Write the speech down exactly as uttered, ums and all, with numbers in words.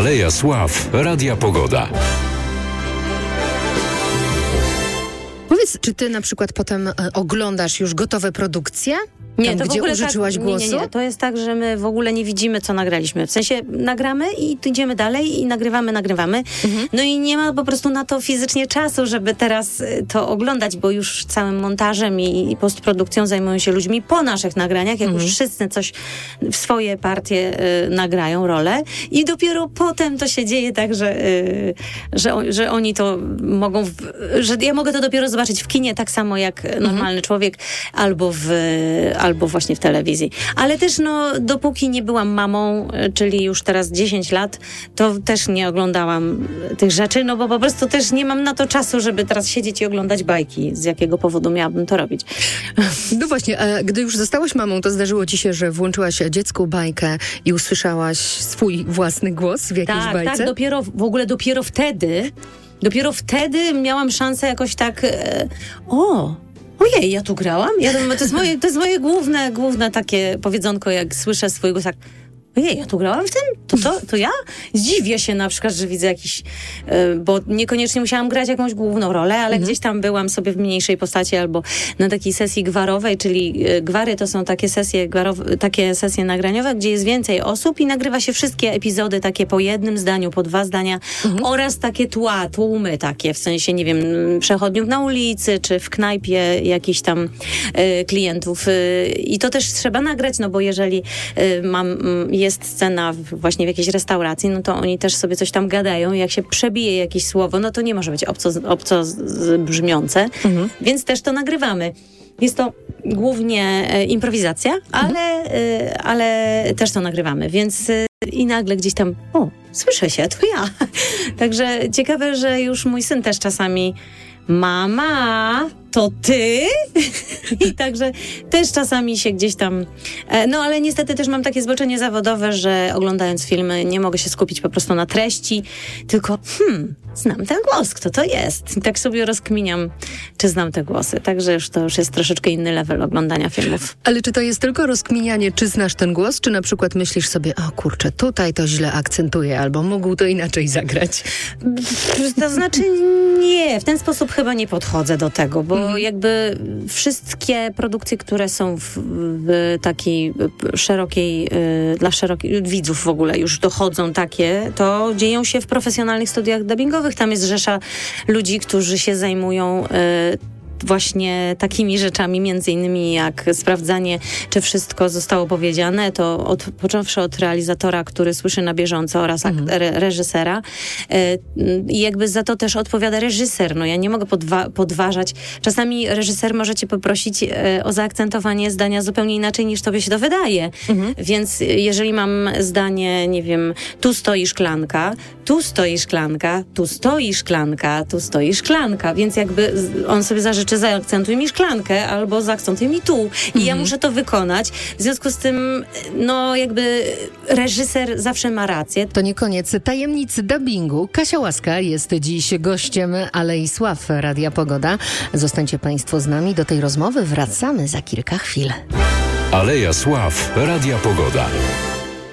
Aleja Sław, Radia Pogoda. Powiedz, czy ty na przykład potem e, oglądasz już gotowe produkcje? Nie, Tam, to gdzie w ogóle użyczyłaś tak, głosu? Nie, nie, nie. To jest tak, że my w ogóle nie widzimy, co nagraliśmy. W sensie nagramy i idziemy dalej i nagrywamy, nagrywamy. Mhm. No i nie ma po prostu na to fizycznie czasu, żeby teraz to oglądać, bo już całym montażem i, i postprodukcją zajmują się ludźmi po naszych nagraniach, jak mhm. już wszyscy coś w swoje partie y, nagrają, rolę. I dopiero potem to się dzieje tak, że, y, że, że oni to mogą, w, że ja mogę to dopiero zobaczyć w kinie, tak samo jak mhm. normalny człowiek, albo w albo właśnie w telewizji. Ale też no, dopóki nie byłam mamą, czyli już teraz dziesięć lat, to też nie oglądałam tych rzeczy, no bo po prostu też nie mam na to czasu, żeby teraz siedzieć i oglądać bajki. Z jakiego powodu miałabym to robić? No właśnie, a gdy już zostałaś mamą, to zdarzyło ci się, że włączyłaś dziecku bajkę i usłyszałaś swój własny głos w jakiejś tak, bajce? Tak, dopiero, w ogóle dopiero wtedy, dopiero wtedy miałam szansę jakoś tak, e, o... Ojej, ja tu grałam? Ja, to, jest moje, to jest moje główne, główne takie powiedzonko, jak słyszę swój głos, tak, ojej, ja tu grałam w tym? To, to, to ja? Zdziwię się na przykład, że widzę jakiś, yy, bo niekoniecznie musiałam grać jakąś główną rolę, ale mhm. gdzieś tam byłam sobie w mniejszej postaci albo na takiej sesji gwarowej, czyli yy, gwary to są takie sesje gwarowe, takie sesje nagraniowe, gdzie jest więcej osób i nagrywa się wszystkie epizody takie po jednym zdaniu, po dwa zdania mhm. oraz takie tła, tłumy takie, w sensie, nie wiem, przechodniów na ulicy, czy w knajpie jakichś tam yy, klientów. Yy, I to też trzeba nagrać, no bo jeżeli yy, mam jest scena właśnie w jakiejś restauracji, no to oni też sobie coś tam gadają i jak się przebije jakieś słowo, no to nie może być obco, obco brzmiące, mhm. więc też to nagrywamy. Jest to głównie e, improwizacja, ale, e, ale też to nagrywamy, więc e, i nagle gdzieś tam, o, słyszę się, to ja. Także ciekawe, że już mój syn też czasami, mama, to ty? I także też czasami się gdzieś tam... No ale niestety też mam takie zboczenie zawodowe, że oglądając filmy nie mogę się skupić po prostu na treści, tylko hmm, znam ten głos, kto to jest? I tak sobie rozkminiam, czy znam te głosy. Także już to już jest troszeczkę inny level oglądania filmów. Ale czy to jest tylko rozkminianie, czy znasz ten głos, czy na przykład myślisz sobie, o kurczę, tutaj to źle akcentuje, albo mógł to inaczej zagrać? To znaczy nie, w ten sposób chyba nie podchodzę do tego, bo Bo jakby wszystkie produkcje, które są w, w takiej szerokiej, y, dla szerokich widzów w ogóle już dochodzą takie, to dzieją się w profesjonalnych studiach dubbingowych. Tam jest rzesza ludzi, którzy się zajmują y, właśnie takimi rzeczami, między innymi jak sprawdzanie, czy wszystko zostało powiedziane, to od, począwszy od realizatora, który słyszy na bieżąco oraz mhm. ak- re- reżysera. I yy, jakby za to też odpowiada reżyser. No ja nie mogę podwa- podważać. Czasami reżyser może cię poprosić yy, o zaakcentowanie zdania zupełnie inaczej, niż tobie się to wydaje. Mhm. Więc jeżeli mam zdanie, nie wiem, tu stoi szklanka, tu stoi szklanka, tu stoi szklanka, tu stoi szklanka, więc jakby on sobie zażyczy, czy zaakcentuj mi szklankę, albo zaakcentuj mi tu. I mhm. ja muszę to wykonać. W związku z tym, no jakby reżyser zawsze ma rację. To nie koniec tajemnicy dubbingu. Kasia Łaska jest dziś gościem Alei Sław Radia Pogoda. Zostańcie Państwo z nami. Do tej rozmowy wracamy za kilka chwil. Aleja Sław, Radia Pogoda.